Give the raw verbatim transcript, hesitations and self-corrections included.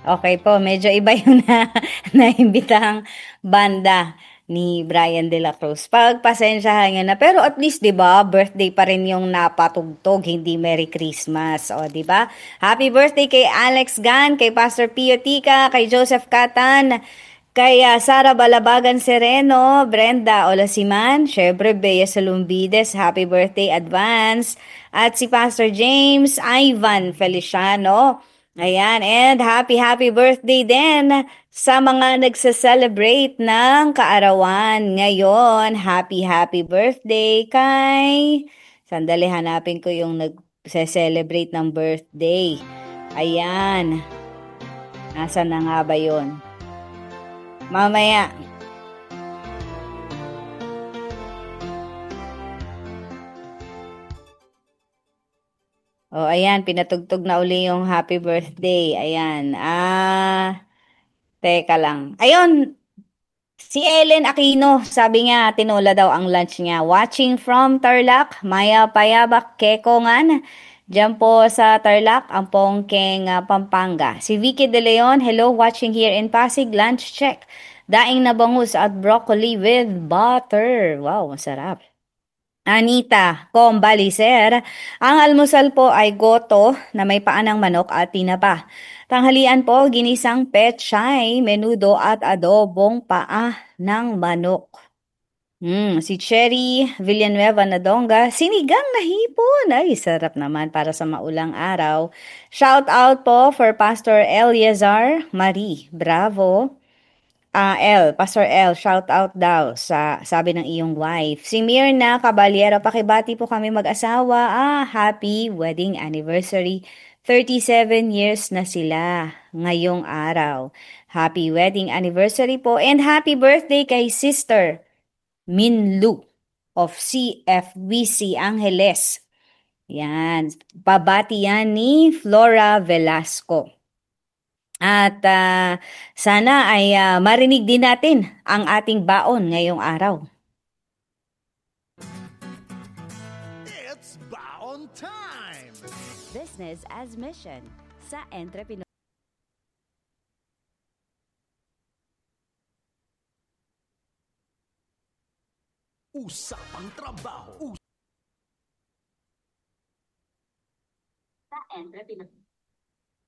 Okay po, medyo iba yung na, naimbitahang banda ni Brian De La Cruz. Pagpasensyahan nyo na. Pero at least, di ba, birthday pa rin yung napatugtog, hindi Merry Christmas. O, di ba? Happy birthday kay Alex Gan, kay Pastor Pio Tica, kay Joseph Catan, kay ah, Sara Balabagan Sereno, Brenda Olasiman, syempre Bea Salumbides, happy birthday advance. At si Pastor James Ivan Feliciano. Ayan, and happy happy birthday din sa mga nagse-celebrate ng kaarawan ngayon. Happy happy birthday kay... Sandali, hanapin ko yung nagse-celebrate ng birthday. Ayan, nasa na nga ba yun? Mamaya. Oh, ayan, pinatugtog na uli yung happy birthday. Ayan. Ah, teka lang. Ayun, si Ellen Aquino, sabi niya, tinula daw ang lunch niya. Watching from Tarlac, Maya Payabak, Kekongan. Diyan po sa Tarlac, ang Pongkeng, ah, Pampanga. Si Vicky De Leon, hello, watching here in Pasig, lunch check. Daing na bangus at broccoli with butter. Wow, masarap. Anita Combaliser, ang almusal po ay goto na may paa ng manok at tinapa. Tanghalian po, ginisang pechay, menudo at adobong paa ng manok. Hmm, si Cherry Villanueva Nadonga, sinigang na hipon. Ay, sarap naman para sa maulang araw. Shout out po for Pastor Eliazar Marie. Bravo. Ah, L, Pastor L, shout out daw sa sabi ng iyong wife. Si Mirna Caballero, pakibati po kami mag-asawa. Ah, happy wedding anniversary. thirty-seven years na sila ngayong araw. Happy wedding anniversary po and happy birthday kay Sister Minlu of C F B C Angeles. Yan, babati yan ni Flora Velasco. At ah, sana ay ah, marinig din natin ang ating baon ngayong araw. It's Baon Time! Business as mission sa Entrepreneur. Usapang trabaho. Sa Entrepreneur.